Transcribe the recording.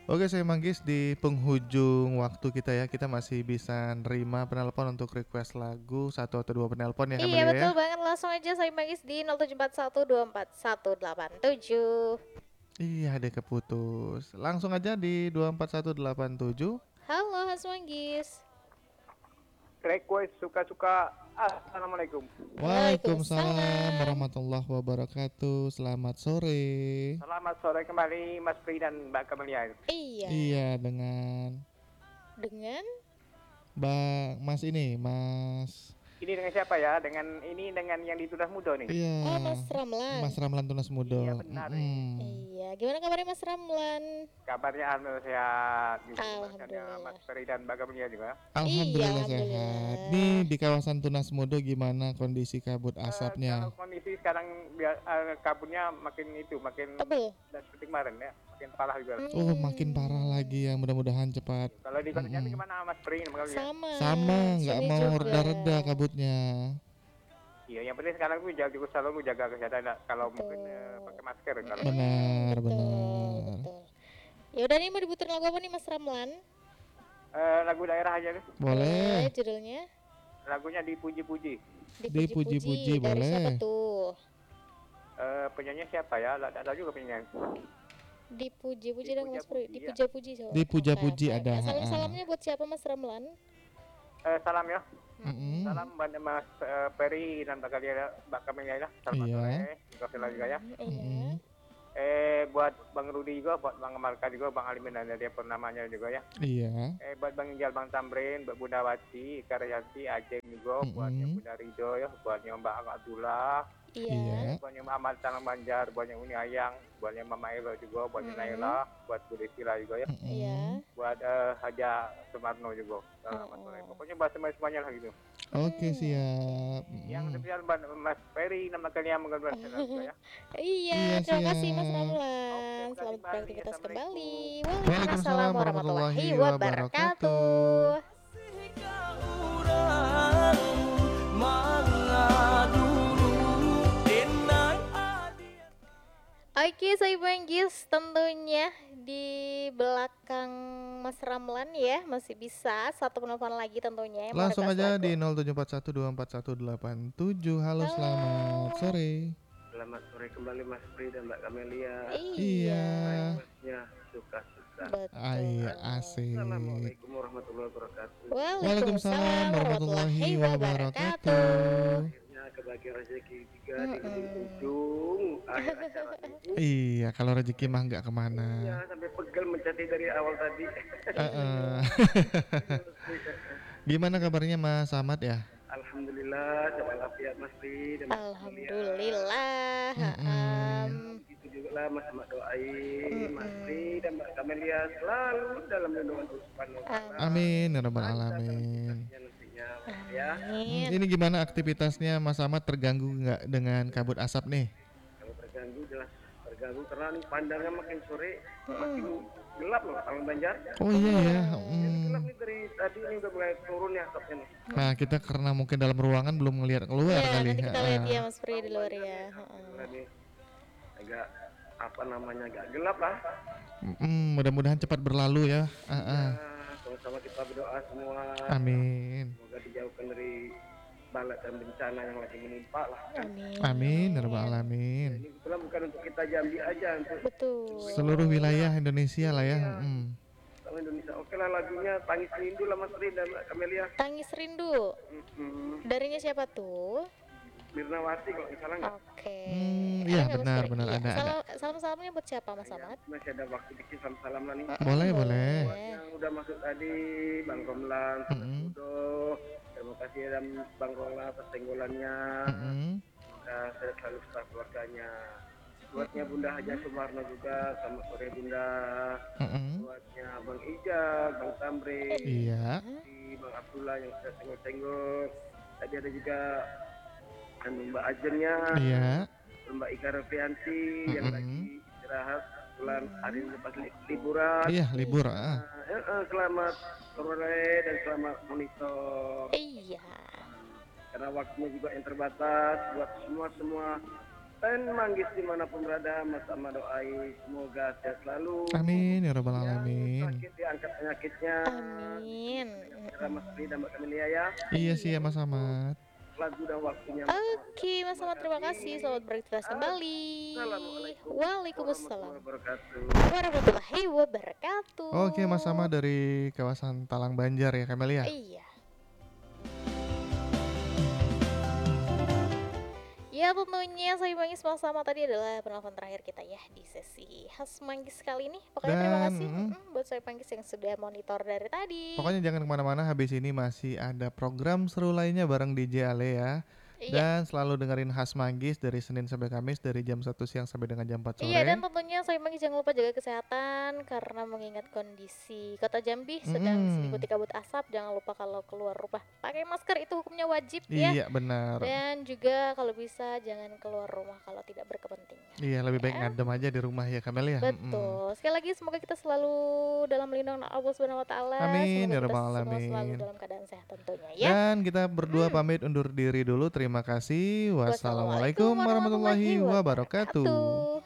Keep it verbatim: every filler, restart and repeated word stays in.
Oke, saya Manggis di penghujung waktu kita ya. Kita masih bisa nerima penelpon untuk request lagu satu atau dua penelpon ya Iya Camelia ya. betul banget, langsung aja saya magis di nol tujuh empat satu dua empat satu delapan tujuh. Iya, ada keputus. Langsung aja di dua empat satu delapan tujuh. Halo Mas Manggis. Request suka-suka. Assalamualaikum. Waalaikumsalam Waalaikumsalam. warahmatullahi wabarakatuh. Selamat sore. Selamat sore kembali Mas Pri dan Mbak Kamelia. Iya. Iya, dengan Dengan Bang Mas ini, Mas. Ini dengan siapa ya? Dengan ini dengan yang di Tunas Muda nih. Iya. Oh Mas Ramlan. Mas Ramlan Tunas Muda. Iya benar nih. Mm-mm. Iya, gimana kabarnya Mas Ramlan? Kabarnya anu sehat. Dikabarkannya Alhamdulillah. Mas Pri dan Mbak Kamelia juga. Alhamdulillah Iya, sehat. alhamdulillah. Nih di kawasan Tunas Mudo gimana kondisi kabut Eh, asapnya? kalau kondisi sekarang bia- eh, kabutnya makin itu, makin Tebel. dan seperti kemarin ya, makin parah juga. Hmm. Oh, makin parah lagi ya. Mudah-mudahan cepat. Kalau di Kota Jambi Mm-mm. gimana Mas Pri dan Mbak Kamelia? Sama. Sama, nggak sini mau juga. reda-reda kabutnya. Iya, yang penting sekarang tuh jaga selalu jaga kesehatan. Nah, kalau Betul. mungkin eh, pakai masker kalau Hmm, Benar, betul, benar. betul. Ya udah nih, mau diputar lagu apa nih Mas Ramlan? eh, lagu daerah aja nih. Boleh. Judulnya Lagunya dipuji-puji. Dipuji-puji, Dari boleh. siapa tuh? Eh, penyanyi siapa ya? Tidak tahu juga penyanyi. Dipuji-puji dong Mas Pri. Dipuja-puji, ya. Dipuja-puji so. Dipuja-puji Oke, oke. ada, Ya, salam ha-ha. salamnya buat siapa Mas Ramlan? Eh, salam ya. Mm-mm. Salam buat Mas eh, Peri dan Mbak Kalia, Mbak Kamelia ya. Selamat Iya. sore. Juga selalu juga ya. Iya. Mm-mm. Eh, buat Bang Rudi juga, buat Bang Marka juga, Bang Alimin dan dia pernamanya juga ya. Iya. Eh, buat Bang Injal, Bang Tamrin, Mbak Bunda Wati, Karyanti, Ajeng juga, buatnya Mm-mm. Bunda Rido ya, buatnya Mbak Ang Abdullah, Iya. Iya. buatnya Mbak Ahmad Salam Banjar, buatnya Uni Ayang, buatnya Mama Elo juga, buatnya Mm-mm. Naila, buat Bu Desila juga ya. Iya. Mm-mm. Buat eh, Haja Sumarno juga. Selamat sore. Oh. Pokoknya buat semua semuanya lah gitu. Oke, siap. Yang Mm-mm. spesial buat Mas Peri, nama kalian menggambar juga ya. Iya, Iya, terima kasih Mas siap. Ramlan. Oke, Selamat makasih, beraktivitas Assalamualaikum. kembali. Waalaikumsalam Waalaikumsalam warahmatullahi wabarakatuh. Oke, saya Banggis tentunya di belakang Mas Ramlan ya, masih bisa satu penelpon lagi tentunya yang mau Langsung request aja lagu. di nol tujuh empat satu dua empat satu delapan tujuh. Halo, Halo. selamat sore. Selamat sore kembali Mas Pri dan Mbak Kamelia. Iya. Ya, suka-suka. Betul. Iya, asik. Assalamualaikum warahmatullahi wabarakatuh. Waalaikumsalam warahmatullahi wabarakatuh. Akhirnya kebagian rezeki juga di ujung akhir acara ini. Iya, kalau rezeki mah nggak kemana. Ya, sampai pegel mencari dari awal tadi. Eh-eh. Gimana kabarnya Mas Ahmad ya? Alhamdulillah, walafiat Mas Pri dan Mbak Kamelia. Alhamdulillah. Mm-mm. Haam. Begitu juga lah Mas Ahmad doain Mas Pri dan Mbak Kamelia selalu dalam lindungan Allah Subhanahu wa taala. Amin, ya rabbal alamin. Ya, nantinya ya. Hmm, ini gimana aktivitasnya Mas Ahmad, terganggu nggak dengan kabut asap nih? Kalau terganggu jelas terganggu karena nih pandangan makin sore makin gelap loh Taman Banjar. Oh iya ya. Gelap Hmm. nih dari tadi ini udah mulai turun ya asapnya nih. Nah, kita karena mungkin dalam ruangan belum ngelihat keluar Ya, kali. nanti kita Ha-ha. lihat ya Mas Pri di luar ya. Heeh. Mulai nih agak apa namanya agak gelap lah. Hmm, mudah-mudahan cepat berlalu ya. Ah, ah. Nah, sama-sama kita berdoa semua. Amin. Semoga dijauhkan dari bala dan bencana yang lagi menimpa lah. Amin. Amin, ya rabbal alamin. Ini kebetulan bukan untuk kita Jambi aja, untuk Betul. Seluruh wilayah Indonesia lah ya. Hmm. orang Indonesia. Oke lah lagunya Tangis Rindu lah Mas Rin dan Mbak Kamelia. Tangis rindu. Mm-hmm. Darinya siapa tuh? Mirnawati kalau nggak salah nggak. Oke. Hmm, Ada iya, nggak, Mas benar, Pri? benar, Iya. ada, ada. Salam, salam salamnya buat siapa Mas Ahmad? Masih ada waktu dikit salam-salam lah nih. Boleh, boleh. Yang udah masuk tadi Bang Romlan, Mm-mm. Udo. Terima kasih dan Bang Romlan atas tenggolannya. Mm-mm. Semoga sehat selalu setelah keluarganya. Buatnya Bunda Haja Sumarno juga, selamat sore Bunda. Mm-mm. Buatnya Bang Ijal, Bang Tamrin, Iya. si Bang Abdullah yang sudah senggol-senggol. Tadi ada juga anu Mbak Ajennya, Iya. Mbak Ika Revianti yang Mm-mm. lagi istirahat bulan hari ini lepas li- liburan. Iya, libur. Ah. Nah, eh, eh, selamat sore dan selamat monitor. Iya. Karena waktunya juga yang terbatas buat semua semua Dan Manggis dimanapun berada, Mas Ahmad doai semoga sehat selalu. Amin ya rabbal Yang alamin. sakit diangkat penyakitnya. Amin. Segera Mas Pri dan Mbak Camelia ya. Iya sih ya Mas Ahmad. Lagu dan waktunya. Mas Ahmad. Oke, Mas Ahmad, terima kasih. Selamat beraktivitas kembali. Assalamualaikum Waalaikumsalam warahmatullahi wabarakatuh. warahmatullahi wabarakatuh. Oke Mas Ahmad dari kawasan Talang Banjar ya Camelia. Iya. Ya tentunya saya Manggis sama-sama tadi adalah penelpon terakhir kita ya di sesi khas Manggis kali ini. Pokoknya terima Dan, kasih mm, mm, buat saya Manggis yang sudah monitor dari tadi. Pokoknya jangan kemana-mana, habis ini masih ada program seru lainnya bareng D J Ale ya. Iya. Dan selalu dengerin Khas Manggis dari Senin sampai Kamis dari jam satu siang sampai dengan jam empat sore. Iya, dan tentunya saya Manggis jangan lupa jaga kesehatan karena mengingat kondisi Kota Jambi sedang Mm-mm. diselimuti kabut asap. Jangan lupa kalau keluar rumah pakai masker, itu hukumnya wajib ya. Iya benar. Dan juga kalau bisa jangan keluar rumah kalau tidak berkepentingan. Iya lebih baik Ya. ngadem aja di rumah ya Kamel ya. Mm-mm. Betul. Sekali lagi semoga kita selalu dalam lindungan Allah Subhanahu wa taala. Amin, ya Semoga kita rabbal semua selalu alamin. dalam keadaan sehat tentunya ya. Dan kita berdua Hmm. pamit undur diri dulu. Terima kasih. Wassalamualaikum warahmatullahi wabarakatuh.